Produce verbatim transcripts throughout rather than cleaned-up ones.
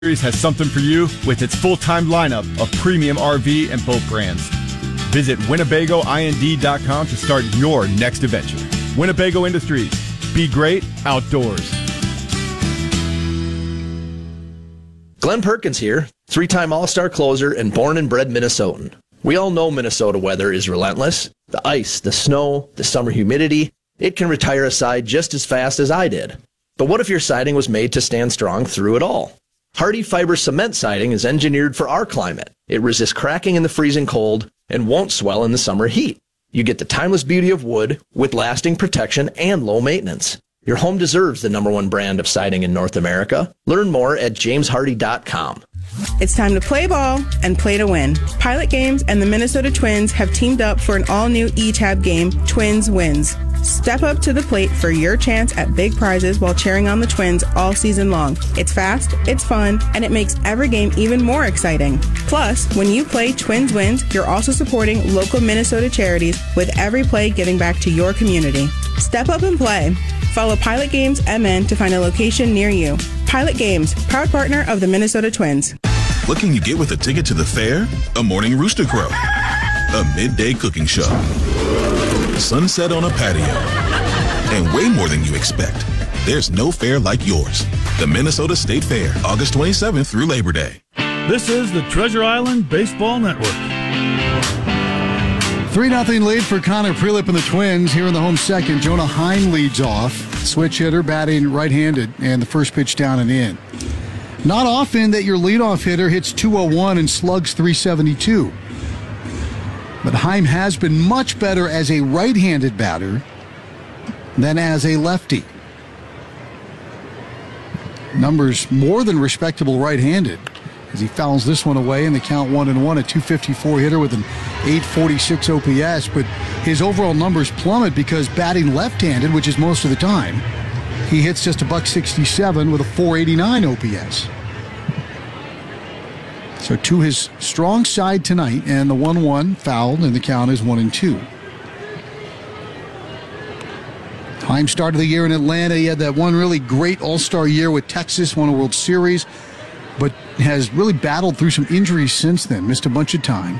Series has something for you with its full-time lineup of premium R V and boat brands. Visit Winnebago I N D dot com to start your next adventure. Winnebago Industries. Be great outdoors. Glenn Perkins here, three-time All-Star closer and born and bred Minnesotan. We all know Minnesota weather is relentless. The ice, the snow, the summer humidity, it can retire a side just as fast as I did. But what if your siding was made to stand strong through it all? Hardy Fiber Cement Siding is engineered for our climate. It resists cracking in the freezing cold and won't swell in the summer heat. You get the timeless beauty of wood with lasting protection and low maintenance. Your home deserves the number one brand of siding in North America. Learn more at james hardy dot com. It's time to play ball and play to win. Pilot Games and the Minnesota Twins have teamed up for an all-new E T A B game, Twins Wins. Step up to the plate for your chance at big prizes while cheering on the Twins all season long. It's fast, it's fun, and it makes every game even more exciting. Plus, when you play Twins Wins, you're also supporting local Minnesota charities with every play giving back to your community. Step up and play. Follow Pilot Games M N to find a location near you. Pilot Games, proud partner of the Minnesota Twins. What can you get with a ticket to the fair? A morning rooster crow, a midday cooking show, sunset on a patio, and way more than you expect. There's no fair like yours. The Minnesota State Fair, August twenty-seventh through Labor Day. This is the Treasure Island Baseball Network. three nothing lead for Connor Prelip and the Twins. Here in the home second, Jonah Heim leads off. Switch hitter, batting right-handed, and the first pitch down and in. Not often that your leadoff hitter hits two oh one and slugs three seventy-two. But Heim has been much better as a right-handed batter than as a lefty. Numbers more than respectable right-handed as he fouls this one away in the count one and one, a two fifty-four hitter with an eight forty-six O P S. But his overall numbers plummet because batting left-handed, which is most of the time, he hits just a buck sixty-seven with a four eighty-nine O P S. So to his strong side tonight, and the one one fouled, and the count is one and two. Heim started the year in Atlanta. He had that one really great all-star year with Texas, won a World Series, but has really battled through some injuries since then. Missed a bunch of time.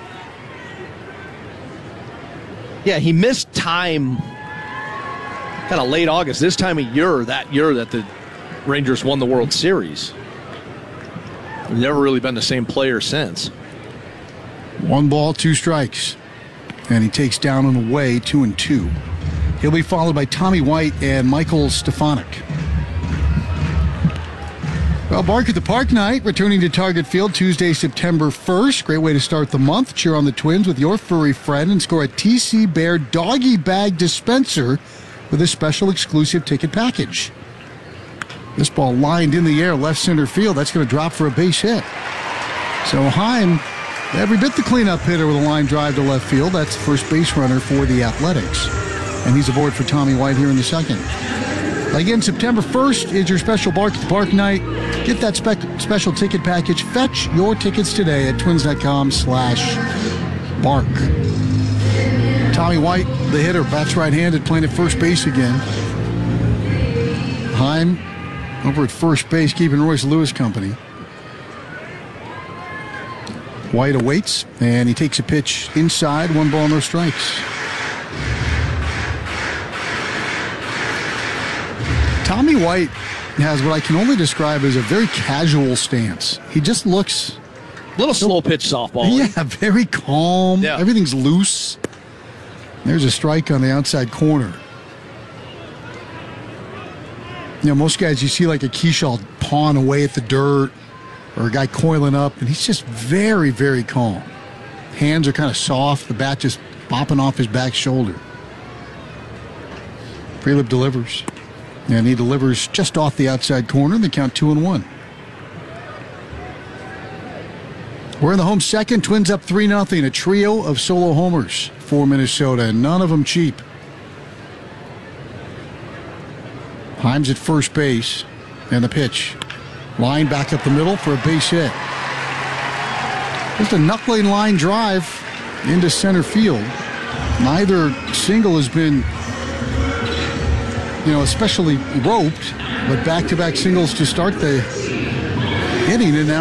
Yeah, he missed time kind of late August, this time of year, that year that the Rangers won the World Series. Never really been the same player since. One ball, two strikes. And he takes down and away, two and two. He'll be followed by Tommy White and Michael Stefanik. Well, Bark at the Park night, returning to Target Field Tuesday, September first. Great way to start the month. Cheer on the Twins with your furry friend and score a T C Bear doggy bag dispenser with a special exclusive ticket package. This ball lined in the air, left center field. That's going to drop for a base hit. So Heim, every bit the cleanup hitter with a line drive to left field. That's the first base runner for the Athletics. And he's aboard for Tommy White here in the second. Again, September first is your special Bark at the Park night. Get that spe- special ticket package. Fetch your tickets today at twins.com slash bark. Tommy White, the hitter, bats right-handed, playing at first base again. Heim over at first base, keeping Royce Lewis company. White awaits, and he takes a pitch inside. One ball, no strikes. Tommy White has what I can only describe as a very casual stance. He just looks... A little slow pitch softball. Yeah, very calm. Yeah. Everything's loose. There's a strike on the outside corner. You know, most guys you see like a Keyshaw pawing away at the dirt or a guy coiling up, and he's just very, very calm. Hands are kind of soft, the bat just popping off his back shoulder. Prelip delivers. And he delivers just off the outside corner. They count two and one. We're in the home second. Twins up three nothing. A trio of solo homers for Minnesota, and none of them cheap. Heim's at first base, and the pitch. Line back up the middle for a base hit. Just a knuckling line drive into center field. Neither single has been, you know, especially roped, but back-to-back singles to start the inning. And now